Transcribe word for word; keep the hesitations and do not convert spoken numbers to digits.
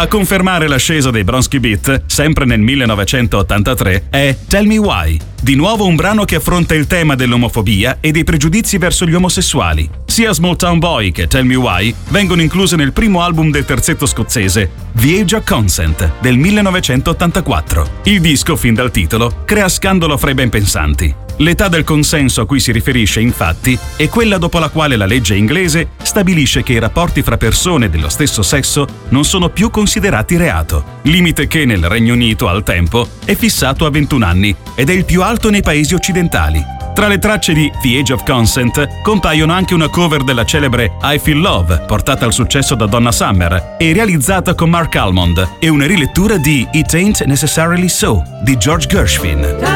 A confermare l'ascesa dei Bronski Beat, sempre nel millenovecentottantatré, è Tell Me Why, di nuovo un brano che affronta il tema dell'omofobia e dei pregiudizi verso gli omosessuali. Sia Small Town Boy che Tell Me Why vengono incluse nel primo album del terzetto scozzese, The Age of Consent, del millenovecentottantaquattro. Il disco, fin dal titolo, crea scandalo fra i ben pensanti. L'età del consenso a cui si riferisce, infatti, è quella dopo la quale la legge inglese stabilisce che i rapporti fra persone dello stesso sesso non sono più considerati reato, limite che nel Regno Unito al tempo è fissato a ventuno anni ed è il più alto nei paesi occidentali. Tra le tracce di The Age of Consent compaiono anche una cover della celebre I Feel Love, portata al successo da Donna Summer e realizzata con Mark Almond, e una rilettura di It Ain't Necessarily So di George Gershwin.